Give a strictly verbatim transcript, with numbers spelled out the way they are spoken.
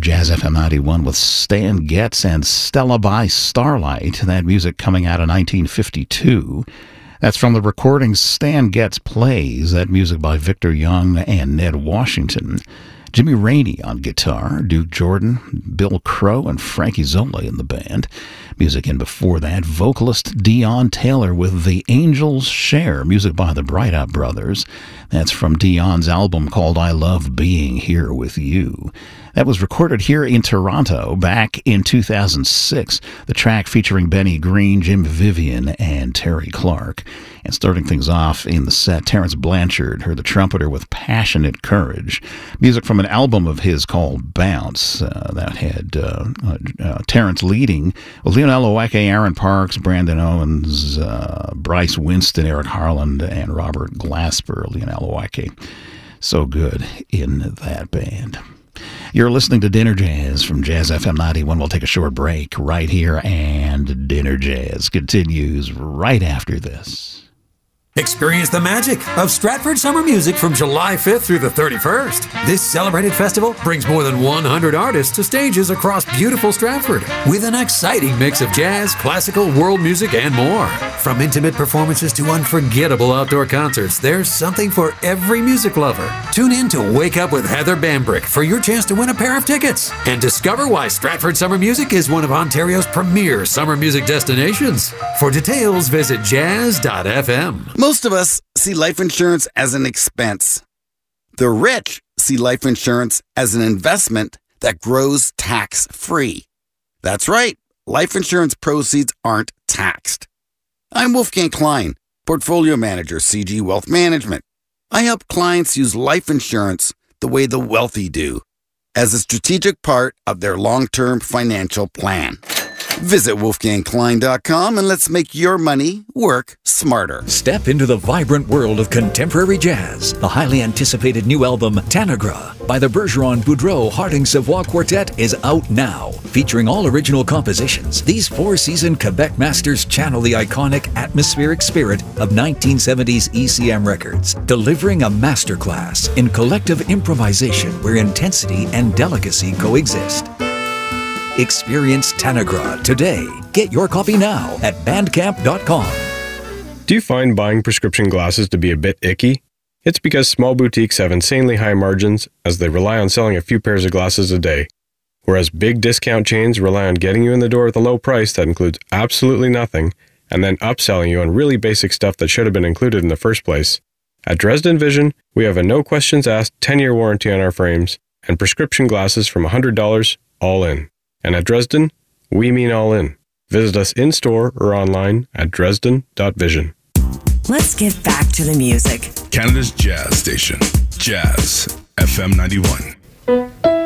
Jazz F M ninety-one with Stan Getz and Stella by Starlight. That music coming out of nineteen fifty-two. That's from the recording Stan Getz Plays. That music by Victor Young and Ned Washington. Jimmy Rainey on guitar, Duke Jordan, Bill Crow, and Frankie Zola in the band. Music in before that, vocalist Dion Taylor with The Angels Share, music by the Bright Up Brothers. That's from Dion's album called I Love Being Here With You. That was recorded here in Toronto back in two thousand six. The track featuring Benny Green, Jim Vivian, and Terry Clark. And starting things off in the set, Terence Blanchard, heard the trumpeter with Passionate Courage. Music from an album of his called Bounce. Uh, that had uh, uh, uh, Terence leading with Leonel Oweke, Aaron Parks, Brandon Owens, uh, Bryce Winston, Eric Harland, and Robert Glasper. Leonel Oweke, so good in that band. You're listening to Dinner Jazz from Jazz F M ninety-one. We'll take a short break right here, and Dinner Jazz continues right after this. Experience the magic of Stratford Summer Music from July fifth through the thirty-first. This celebrated festival brings more than one hundred artists to stages across beautiful Stratford with an exciting mix of jazz, classical, world music, and more. From intimate performances to unforgettable outdoor concerts, there's something for every music lover. Tune in to Wake Up with Heather Bambrick for your chance to win a pair of tickets and discover why Stratford Summer Music is one of Ontario's premier summer music destinations. For details, visit jazz dot f m. Most of us see life insurance as an expense. The rich see life insurance as an investment that grows tax-free. That's right, life insurance proceeds aren't taxed. I'm Wolfgang Klein, Portfolio Manager, C G Wealth Management. I help clients use life insurance the way the wealthy do, as a strategic part of their long-term financial plan. Visit wolfgang klein dot com and let's make your money work smarter. Step into the vibrant world of contemporary jazz. The highly anticipated new album, Tanagra, by the Bergeron Boudreau Harding Savoie Quartet is out now. Featuring all original compositions, these four-seasoned Quebec masters channel the iconic atmospheric spirit of nineteen seventies E C M records, delivering a masterclass in collective improvisation where intensity and delicacy coexist. Experience Tanagra today. Get your copy now at bandcamp dot com. Do you find buying prescription glasses to be a bit icky? It's because small boutiques have insanely high margins as they rely on selling a few pairs of glasses a day, whereas big discount chains rely on getting you in the door with a low price that includes absolutely nothing and then upselling you on really basic stuff that should have been included in the first place. At Dresden Vision, we have a no questions asked ten-year warranty on our frames and prescription glasses from one hundred dollars all in. And at Dresden, we mean all in. Visit us in-store or online at dresden dot vision. Let's get back to the music. Canada's jazz station, Jazz F M ninety-one.